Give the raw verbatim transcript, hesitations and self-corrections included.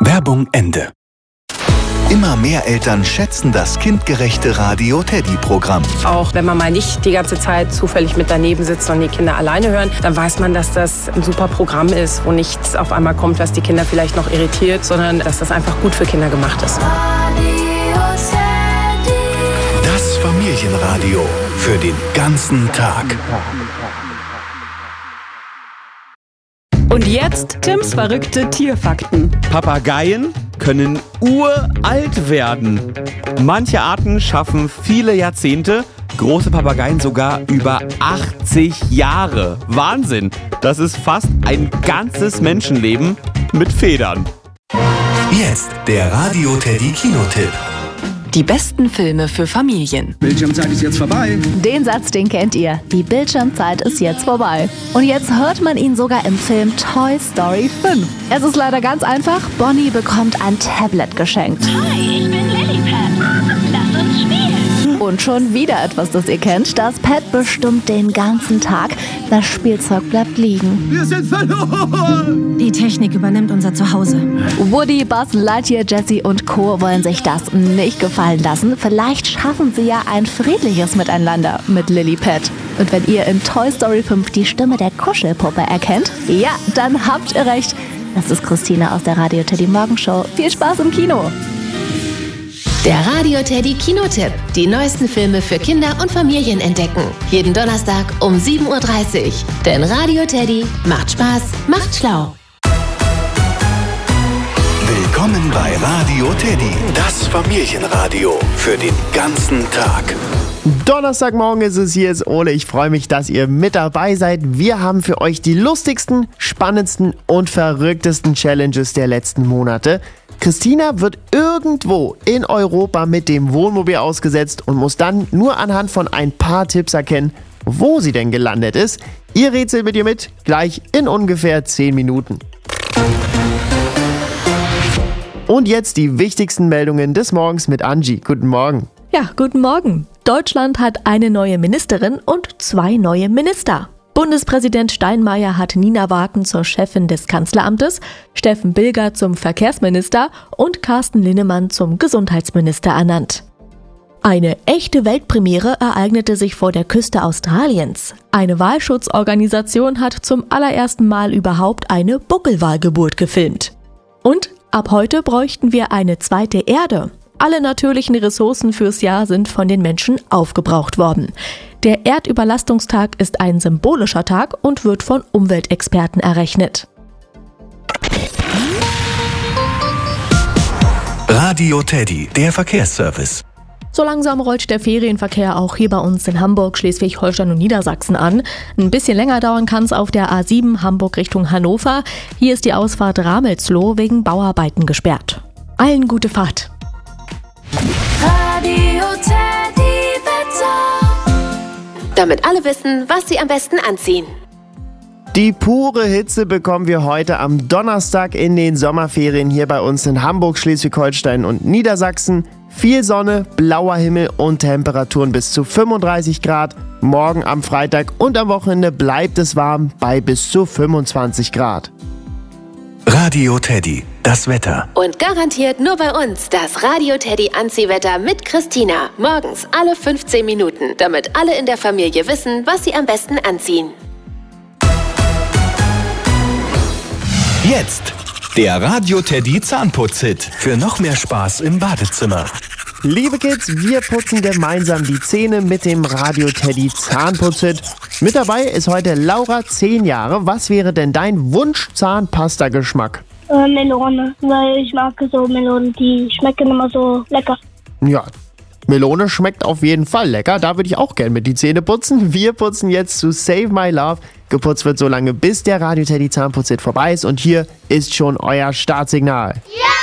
Werbung Ende. Immer mehr Eltern schätzen das kindgerechte Radio Teddy-Programm. Auch wenn man mal nicht die ganze Zeit zufällig mit daneben sitzt und die Kinder alleine hören, dann weiß man, dass das ein super Programm ist, wo nichts auf einmal kommt, was die Kinder vielleicht noch irritiert, sondern dass das einfach gut für Kinder gemacht ist. Das Familienradio für den ganzen Tag. Und jetzt Tims verrückte Tierfakten. Papageien können uralt werden. Manche Arten schaffen viele Jahrzehnte, große Papageien sogar über achtzig Jahre. Wahnsinn! Das ist fast ein ganzes Menschenleben mit Federn. Jetzt der Radio Teddy Kinotipp. Die besten Filme für Familien. Bildschirmzeit ist jetzt vorbei. Den Satz, den kennt ihr. Die Bildschirmzeit ist jetzt vorbei. Und jetzt hört man ihn sogar im Film Toy Story fünf. Es ist leider ganz einfach. Bonnie bekommt ein Tablet geschenkt. Hi, ich bin Lilliput. Lass uns spielen. Und schon wieder etwas, das ihr kennt. Das Pad bestimmt den ganzen Tag. Das Spielzeug bleibt liegen. Wir sind verloren. Die Technik übernimmt unser Zuhause. Woody, Buzz Lightyear, Jessie und Co. wollen sich das nicht gefallen lassen. Vielleicht schaffen sie ja ein friedliches Miteinander mit Lilliput. Und wenn ihr in Toy Story fünf die Stimme der Kuschelpuppe erkennt, ja, dann habt ihr recht. Das ist Christina aus der Radio Teddy Morgenshow. Viel Spaß im Kino! Der Radio Teddy Kinotipp. Die neuesten Filme für Kinder und Familien entdecken. Jeden Donnerstag um sieben Uhr dreißig. Denn Radio Teddy macht Spaß, macht schlau. Willkommen bei Radio Teddy, das Familienradio für den ganzen Tag. Donnerstagmorgen ist es, hier ist Ole. Ich freue mich, dass ihr mit dabei seid. Wir haben für euch die lustigsten, spannendsten und verrücktesten Challenges der letzten Monate. Christina wird irgendwo in Europa mit dem Wohnmobil ausgesetzt und muss dann nur anhand von ein paar Tipps erkennen, wo sie denn gelandet ist. Ihr rätselt mit ihr mit, gleich in ungefähr zehn Minuten. Und jetzt die wichtigsten Meldungen des Morgens mit Angie. Guten Morgen. Ja, guten Morgen. Deutschland hat eine neue Ministerin und zwei neue Minister. Bundespräsident Steinmeier hat Nina Waken zur Chefin des Kanzleramtes, Steffen Bilger zum Verkehrsminister und Carsten Linnemann zum Gesundheitsminister ernannt. Eine echte Weltpremiere ereignete sich vor der Küste Australiens. Eine Walschutzorganisation hat zum allerersten Mal überhaupt eine Buckelwalgeburt gefilmt. Und ab heute bräuchten wir eine zweite Erde. Alle natürlichen Ressourcen fürs Jahr sind von den Menschen aufgebraucht worden. Der Erdüberlastungstag ist ein symbolischer Tag und wird von Umweltexperten errechnet. Radio Teddy, der Verkehrsservice. So langsam rollt der Ferienverkehr auch hier bei uns in Hamburg, Schleswig-Holstein und Niedersachsen an. Ein bisschen länger dauern kann es auf der A sieben Hamburg Richtung Hannover. Hier ist die Ausfahrt Ramelsloh wegen Bauarbeiten gesperrt. Allen gute Fahrt. Radio Teddy Wetter. Damit alle wissen, was sie am besten anziehen. Die pure Hitze bekommen wir heute am Donnerstag in den Sommerferien hier bei uns in Hamburg, Schleswig-Holstein und Niedersachsen. Viel Sonne, blauer Himmel und Temperaturen bis zu fünfunddreißig Grad. Morgen am Freitag und am Wochenende bleibt es warm bei bis zu fünfundzwanzig Grad. Radio Teddy, das Wetter. Und garantiert nur bei uns das Radio Teddy Anziehwetter mit Christina. Morgens alle fünfzehn Minuten, damit alle in der Familie wissen, was sie am besten anziehen. Jetzt der Radio Teddy Zahnputz-Hit für noch mehr Spaß im Badezimmer. Liebe Kids, wir putzen gemeinsam die Zähne mit dem Radio Teddy Zahnputz-Hit. Mit dabei ist heute Laura, zehn Jahre. Was wäre denn dein Wunsch-Zahnpasta-Geschmack? Äh, Melone, weil ich mag so Melonen, die schmecken immer so lecker. Ja, Melone schmeckt auf jeden Fall lecker. Da würde ich auch gerne mit die Zähne putzen. Wir putzen jetzt zu Save My Love. Geputzt wird so lange, bis der Radio Teddy Zahnputz-Hit vorbei ist. Und hier ist schon euer Startsignal. Ja!